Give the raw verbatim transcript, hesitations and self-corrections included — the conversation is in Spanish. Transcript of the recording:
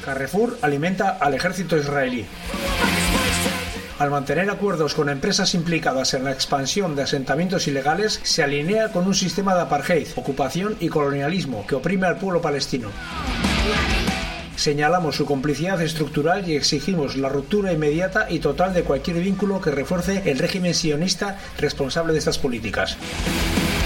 Carrefour alimenta al ejército israelí. Al mantener acuerdos con empresas implicadas en la expansión de asentamientos ilegales, se alinea con un sistema de apartheid, ocupación y colonialismo que oprime al pueblo palestino. Señalamos su complicidad estructural y exigimos la ruptura inmediata y total de cualquier vínculo que refuerce el régimen sionista responsable de estas políticas.